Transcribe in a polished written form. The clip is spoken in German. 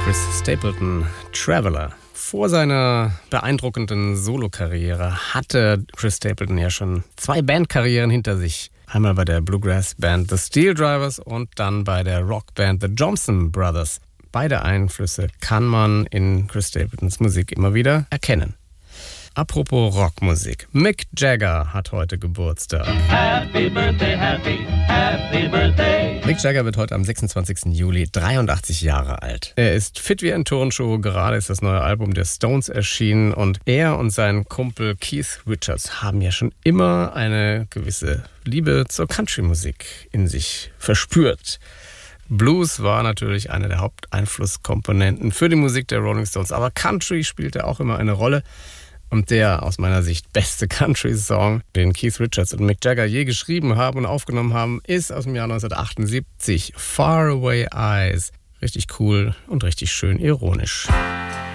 Chris Stapleton, Traveler. Vor seiner beeindruckenden Solokarriere hatte Chris Stapleton ja schon 2 Bandkarrieren hinter sich. Einmal bei der Bluegrass-Band The Steel Drivers und dann bei der Rockband The Johnson Brothers. Beide Einflüsse kann man in Chris Stapletons Musik immer wieder erkennen. Apropos Rockmusik. Mick Jagger hat heute Geburtstag. Happy birthday, happy birthday. Mick Jagger wird heute am 26. Juli 83 Jahre alt. Er ist fit wie ein Turnschuh, gerade ist das neue Album der Stones erschienen und er und sein Kumpel Keith Richards haben ja schon immer eine gewisse Liebe zur Country-Musik in sich verspürt. Blues war natürlich eine der Haupteinflusskomponenten für die Musik der Rolling Stones, aber Country spielte auch immer eine Rolle. Und der aus meiner Sicht beste Country-Song, den Keith Richards und Mick Jagger je geschrieben haben und aufgenommen haben, ist aus dem Jahr 1978, Faraway Eyes. Richtig cool und richtig schön ironisch.